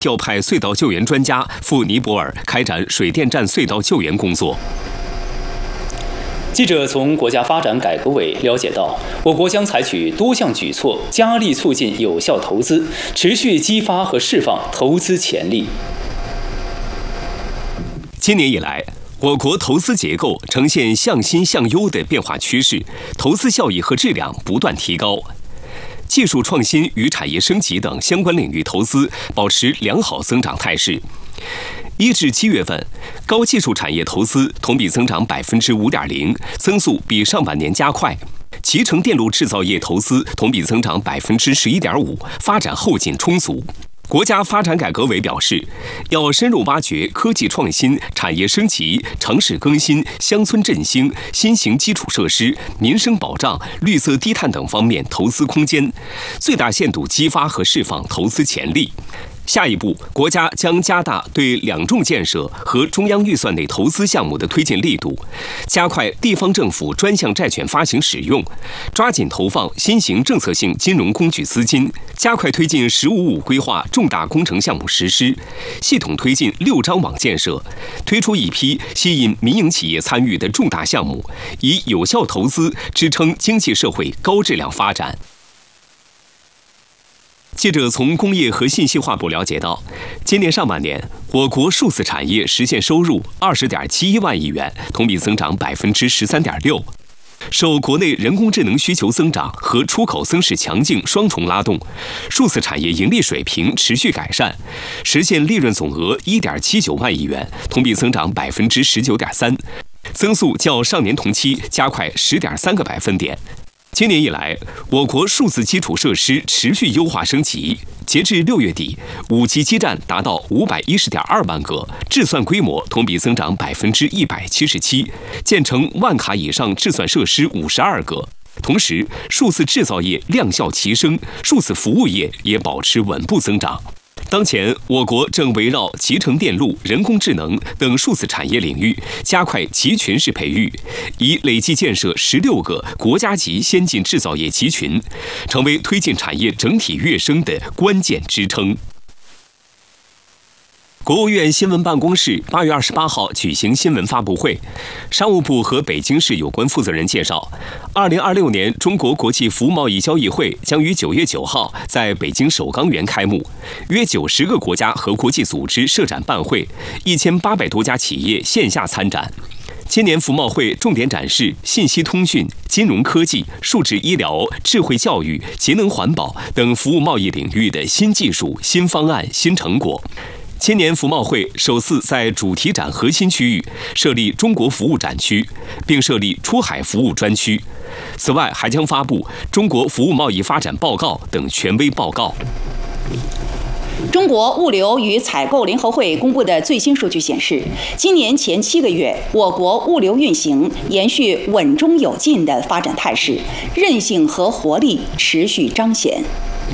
调派隧道救援专家赴尼泊尔开展水电站隧道救援工作。 记者从国家发展改革委了解到，我国将采取多项举措，加力促进有效投资，持续激发和释放投资潜力。 今年以来，我国投资结构呈现向新向优的变化趋势，投资效益和质量不断提高。技术创新与产业升级等相关领域投资保持良好增长态势。1至7月份，高技术产业投资同比增长5.0%，增速比上半年加快。集成电路制造业投资同比增长11.5%，发展后劲充足。国家发展改革委表示，要深入挖掘科技创新、产业升级、城市更新、乡村振兴、新型基础设施、民生保障、绿色低碳等方面投资空间，最大限度激发和释放投资潜力。下一步，国家将加大对两重建设和中央预算内投资项目的推进力度，加快地方政府专项债券发行使用，抓紧投放新型政策性金融工具资金，加快推进“十五五”规划重大工程项目实施，系统推进6张网建设，推出一批吸引民营企业参与的重大项目，以有效投资支撑经济社会高质量发展。记者从工业和信息化部了解到，今年上半年，我国数字产业实现收入20.71万亿元，同比增长13.6%。受国内人工智能需求增长和出口增势强劲双重拉动，数字产业盈利水平持续改善，实现利润总额1.79万亿元，同比增长19.3%，增速较上年同期加快10.3个百分点。今年以来，我国数字基础设施持续优化升级，截至6月底，5G 基站达到510.2万个，制算规模同比增长177%，建成万卡以上制算设施52个。同时，数字制造业量效齐升，数字服务业也保持稳步增长。当前，我国正围绕集成电路、人工智能等数字产业领域，加快集群式培育，已累计建设16个国家级先进制造业集群，成为推进产业整体跃升的关键支撑。国务院新闻办公室8月28号举行新闻发布会，商务部和北京市有关负责人介绍，2026年中国国际服务贸易交易会将于9月9号在北京首钢园开幕，约90个国家和国际组织设展办会，1800多家企业线下参展。今年服贸会重点展示信息通讯、金融科技、数字医疗、智慧教育、节能环保等服务贸易领域的新技术、新方案、新成果。今年服贸会首次在主题展核心区域设立中国服务展区，并设立出海服务专区。此外，还将发布中国服务贸易发展报告等权威报告。 中国物流与采购联合会公布的最新数据显示，今年前7个月，我国物流运行延续稳中有进的发展态势，韧性和活力持续彰显。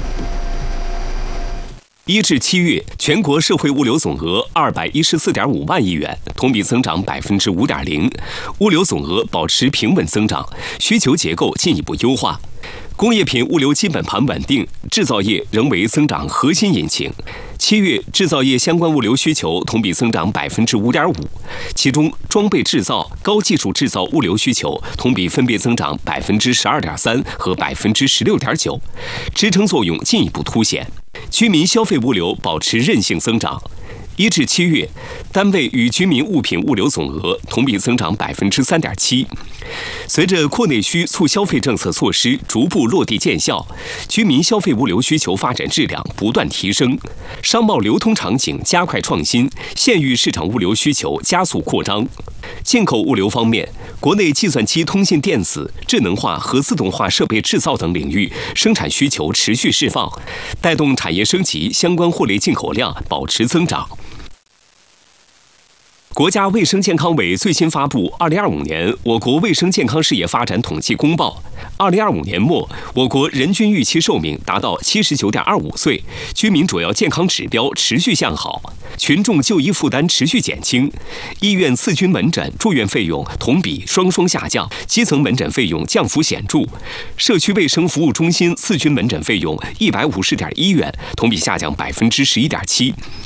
1至7月，全国社会物流总额214.5万亿元，同比增长5.0%，物流总额保持平稳增长，需求结构进一步优化。工业品物流基本盘稳定，制造业仍为增长核心引擎。7月，制造业相关物流需求同比增长5.5%，其中装备制造、高技术制造物流需求同比分别增长12.3%和16.9%，支撑作用进一步凸显。居民消费物流保持韧性增长。1至7月，单位与居民物品物流总额同比增长3.7%。随着扩内需促消费政策措施逐步落地见效，居民消费物流需求发展质量不断提升，商贸流通场景加快创新，县域市场物流需求加速扩张。进口物流方面，国内计算机通信电子、智能化和自动化设备制造等领域生产需求持续释放，带动产业升级相关货类进口量保持增长。 国家卫生健康委最新发布2025年我国卫生健康事业发展统计公报。2025年末，我国人均预期寿命达到79.25岁，居民主要健康指标持续向好，群众就医负担持续减轻，医院次均门诊住院费用同比双下降，基层门诊费用降幅显著，社区卫生服务中心次均门诊费用150.1元，同比下降11.7%。